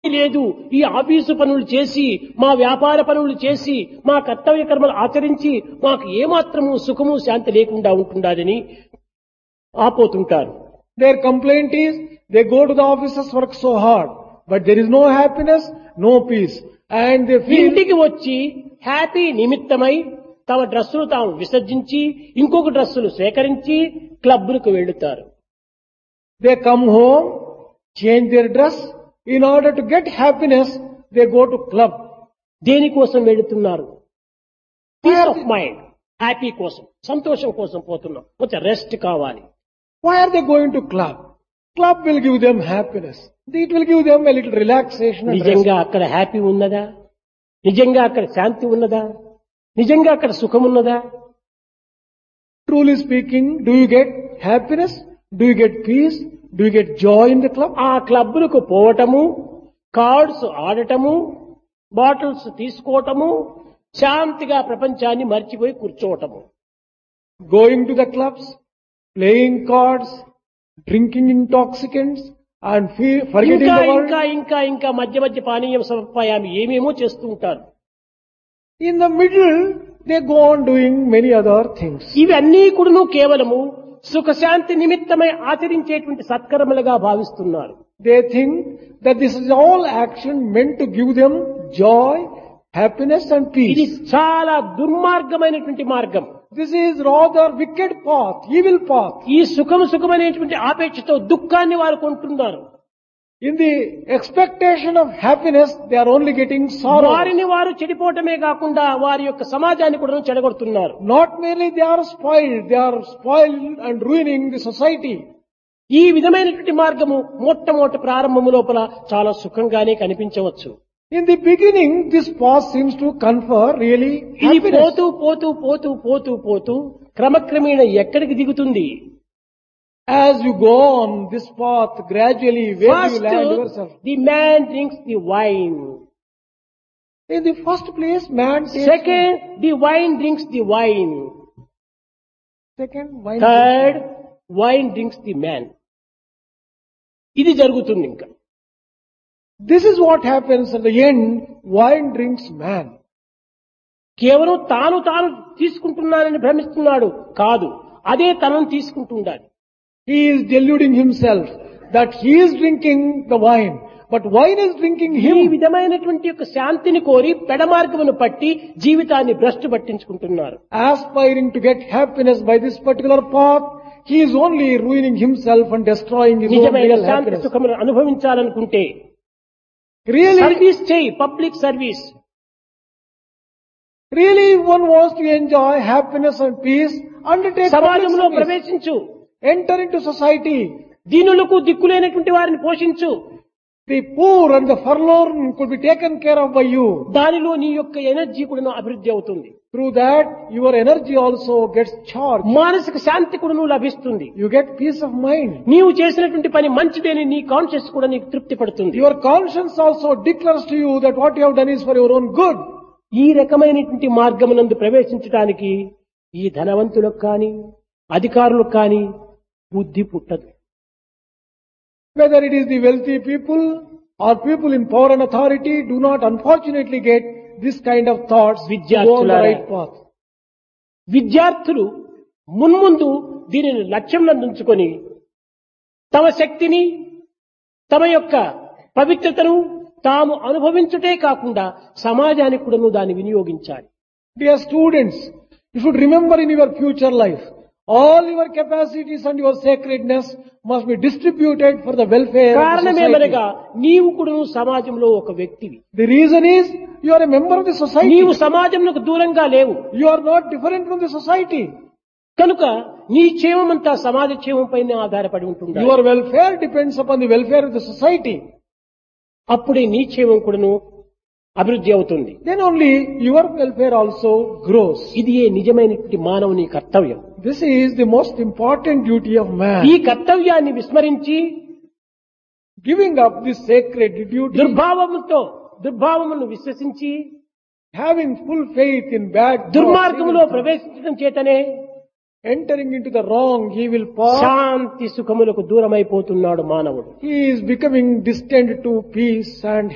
లేదు. ఈ ఆఫీసు పనులు చేసి, మా వ్యాపార పనులు చేసి, మా కర్తవ్య కర్మలు ఆచరించి మాకు ఏమాత్రము సుఖము శాంతి లేకుండా ఉంటుండాలని ఆపోతుంటారు. Their complaint is, they go to the offices, work so hard, but there is no happiness, no peace. And they feel, ఇంటికి వచ్చి హ్యాపీ నిమిత్తమై తమ డ్రెస్సులు తాము విసర్జించి ఇంకొక డ్రెస్సులు సేకరించి క్లబ్లకు వెళ్తారు. they come home, change their dress. In order to get happiness, they go to club. దేనికోసం వెళుతున్నారు? పీస్ ఆఫ్ మైండ్, హ్యాపీ కోసం, సంతోషం కోసం పోతున్నాం. కొంచెం రెస్ట్ కావాలి. Why are they going to club? Club will give them happiness. It will give them a little relaxation and rest. నిజంగా అక్కడ హ్యాపీ ఉన్నదా? నిజంగా అక్కడ శాంతి ఉన్నదా? నిజంగా అక్కడ సుఖం ఉన్నదా? Truly speaking, do you get happiness? Do you get peace? Do you get joy in the club? ఆ క్లబ్లకు పోవటము, కార్డ్స్ ఆడటము, బాటిల్స్ తీసుకోవటము, శాంతిగా ప్రపంచాన్ని మర్చిపోయి కూర్చోవటము. Going to the clubs, playing cards, drinking intoxicants, and forgetting ఇంకా the world. ఇంకా ఇంకా ఇంకా మధ్య మధ్య పానీయం సమర్పయామి ఏమేమో చేస్తూ ఉంటారు. In the middle, they go on doing many other things. ఇవన్నీ కూడాను కేవలము సుఖశాంతి నిమిత్తమై ఆచరించేటువంటి సత్కర్మలుగా భావిస్తున్నారు. They think that this is all action meant to give them joy, happiness and ఇది peace. చాలా దుర్మార్గమైనటువంటి మార్గం. This is rather wicked path, evil path. ఈ సుఖమనేటువంటి ఆపేక్షతో దుఃఖాన్ని వారు కొంటున్నారు. In the expectation of happiness, they are only getting sorrow. వారిని వారు చెడిపోవటమే కాకుండా వారి యొక్క సమాజాన్ని కూడా చెడగొడుతున్నారు. Not merely they are spoiled and ruining the society. ఈ విధమైనటువంటి మార్గము మొట్టమొదటి ప్రారంభము లోపల చాలా సుఖంగానే కనిపించవచ్చు. In the beginning, this path seems to confer really ఇది happiness. పోతూ పోతూ పోతూ పోతూ పోతూ క్రమక్రమేణ ఎక్కడికి దిగుతుంది? As you go on this path, gradually, where do you First, land yourself? the man drinks the wine. In the first place, man takes. Second, the wine drinks the wine. Second, wine. Third, wine drinks the man. ఇది జరుగుతుంది ఇంకా. This is what happens at the end. Wine drinks man. కేవలం తాను తీసుకుంటున్నానని భ్రమిస్తున్నాడు కాదు, అదే తనను తీసుకుంటుండాలి. He is deluding himself that he is drinking the wine, but wine is drinking ఈ him. విధమైనటువంటి యొక్క శాంతిని కోరి పెడమార్గమును పట్టి జీవితాన్ని భ్రష్టు పట్టించుకుంటున్నారు. Aspiring to get happiness by this particular path, he is only ruining himself and destroying his own నిజమైన real శాంతి happiness. సుఖమును అనుభవించాలనుకుంటే Really, సర్వీస్ చేయి, public service. really, one wants to enjoy happiness and peace. Undertake public సమాజంలో service. ప్రవేశించు, Enter into society. దీనులకు దిక్కులేనటువంటి వారిని పోషించు. The poor and the forlorn could be taken care of by you. దానిలో నీ యొక్క energy కూడా అభివృద్ధి అవుతుంది. Through that, your energy also gets charged. మానసిక శాంతి కూడా లభిస్తుంది. You get peace of mind. నీవు చేసినటువంటి పని మంచిదేని నీ కాన్షియస్ కూడా నీకు తృప్తి పడుతుంది. Your conscience also declares to you that what you have done is for your own good. ఈ రకమైనటువంటి మార్గమునందు ప్రవేశించడానికి ఈ ధనవంతులకు కానీ అధికారులకు కానీ బుద్ధి పుట్టదు. Whether it is the wealthy people or people in power and authority do not unfortunately get this kind of thoughts to go on the right path. విద్యార్థులు మున్ముందు దీనిని లక్ష్యంలో ఉంచుకొని తమ శక్తిని, తమ యొక్క పవిత్రతను తాము అనుభవించుటే కాకుండా సమాజానికి కూడా దాన్ని వినియోగించాలి. Dear students, you should remember in your future life, all your capacities and your sacredness must be distributed for the welfare of the కారణమేమనగా society. నీవు కూడా సమాజంలో ఒక వ్యక్తివి. The reason is, you are a member of the society. నీవు సమాజంకు దూరంగా లేవు. You are not different from the society. కనుక నీ క్షేమమంతా సమాజ క్షేమం పైన ఆధారపడి ఉంటుంది. Your welfare depends upon the welfare of the society. అప్పుడే నీ క్షేమం కూడాను అభివృద్ధి అవుతుంది. Then only your welfare also grows. ఇది నిజమైనటువంటి మానవుని కర్తవ్యం. This is the most important duty of man. ఈ కర్తవ్యాన్ని విస్మరించి Giving up this sacred duty, దుర్భావమును విశ్వసించి having full faith in bad thoughts, దుర్మార్గములో ప్రవేశించడం చేతనే entering into the wrong, evil path, శాంతి సుఖములకు దూరమైపోతున్నాడు మానవుడు. he is becoming distant to peace and